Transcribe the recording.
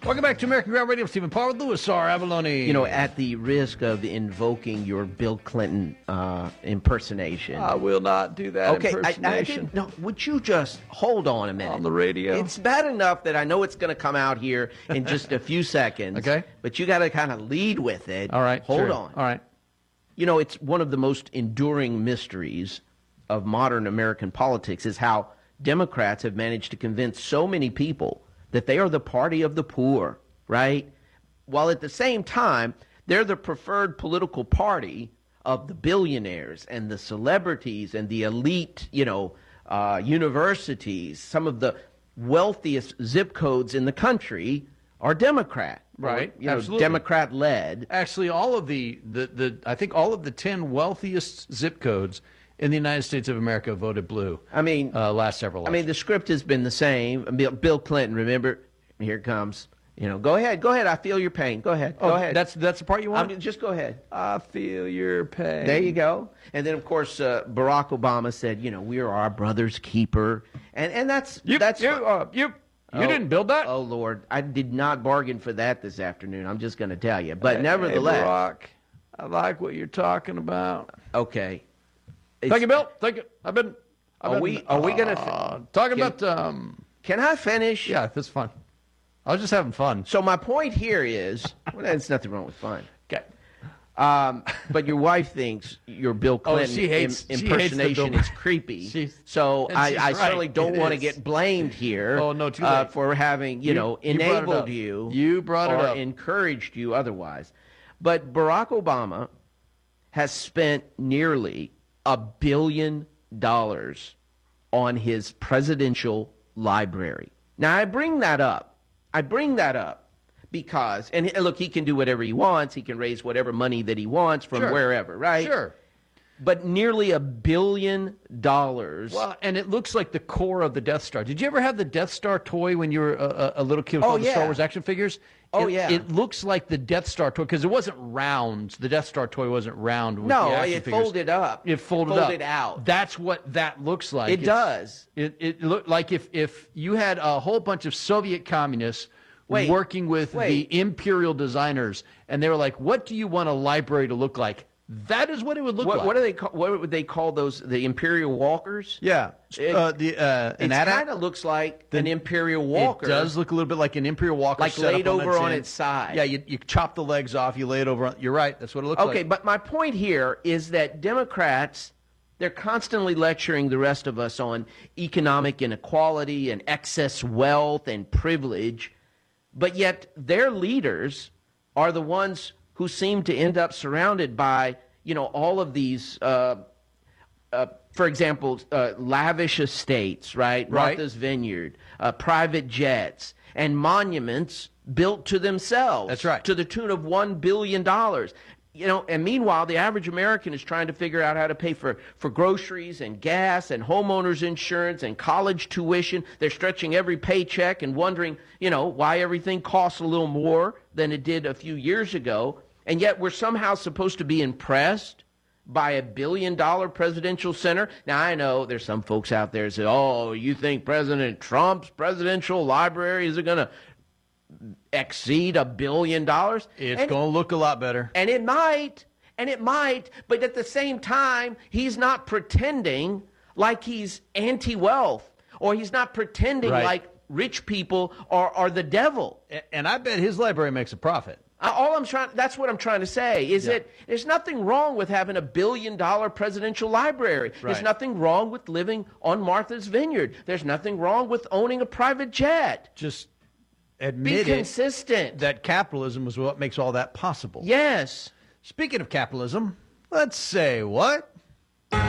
Welcome back to American Ground Radio. Stephen Parr with Louis R. Avalone. You know, at the risk of invoking your Bill Clinton impersonation. I will not do that impersonation. No, would you just hold on a minute? On the radio? It's bad enough that I know it's going to come out here in just a few seconds. Okay. But you got to kind of lead with it. All right. Hold sure. on. All right. You know, it's one of the most enduring mysteries of modern American politics is how Democrats have managed to convince so many people that they are the party of the poor, right? While at the same time, they're the preferred political party of the billionaires and the celebrities and the elite, universities. Some of the wealthiest zip codes in the country are Democrat. Right, absolutely. Democrat-led. Actually, all of I think all of the 10 wealthiest zip codes in the United States of America voted blue. I mean, last several elections. I mean, the script has been the same. Bill Clinton, remember? Here it comes. Go ahead. I feel your pain. Go ahead. Go ahead. That's the part you want? Just go ahead. I feel your pain. There you go. And then, of course, Barack Obama said, we are our brother's keeper. And that's... You didn't build that? Oh, Lord. I did not bargain for that this afternoon. I'm just going to tell you. But nevertheless... Hey, Barack, I like what you're talking about. Okay. Thank you, Bill. Thank you. Are we going to... Talking about... Can I finish? Yeah, that's fun. I was just having fun. So my point here is... Well, there's nothing wrong with fun. Okay. But your wife thinks your Bill Clinton impersonation is creepy. So I certainly don't want to get blamed here for having, enabled you. You brought it up. Or encouraged you otherwise. But Barack Obama has spent nearly $1 billion on his presidential library. Now, I bring that up because, and look, he can do whatever he wants. He can raise whatever money that he wants from wherever, right? Sure. But nearly $1 billion. Well, and it looks like the core of the Death Star. Did you ever have the Death Star toy when you were a little kid with all the Star Wars action figures? It looks like the Death Star toy because it wasn't round. The Death Star toy wasn't round. With the action figures. Folded up. It folded out. That's what that looks like. It does. It looked like if you had a whole bunch of Soviet communists working with the imperial designers, and they were like, "What do you want a library to look like?" That is what it would look like. What would they call those? The Imperial Walkers? Yeah. It kind of looks like an Imperial Walker. It does look a little bit like an Imperial Walker. Like laid over on its side. Yeah, you chop the legs off, you lay it over. You're right. That's what it looks like. Okay, but my point here is that Democrats, they're constantly lecturing the rest of us on economic inequality and excess wealth and privilege, but yet their leaders are the ones who seem to end up surrounded by, all of these, for example, lavish estates, right? Martha's Vineyard, private jets, and monuments built to themselves. That's right. To the tune of $1 billion. And meanwhile, the average American is trying to figure out how to pay for groceries and gas and homeowners insurance and college tuition. They're stretching every paycheck and wondering, why everything costs a little more than it did a few years ago. And yet we're somehow supposed to be impressed by $1 billion presidential center. Now, I know there's some folks out there who say, oh, you think President Trump's presidential library is going to exceed $1 billion? It's going to look a lot better. And it might, but at the same time, he's not pretending like he's anti-wealth, or he's not pretending like rich people are the devil. And I bet his library makes a profit. That's what I'm trying to say, is that there's nothing wrong with having $1 billion presidential library. Right. There's nothing wrong with living on Martha's Vineyard. There's nothing wrong with owning a private jet. Just admit Be consistent. that capitalism is what makes all that possible. Yes. Speaking of capitalism, let's say what?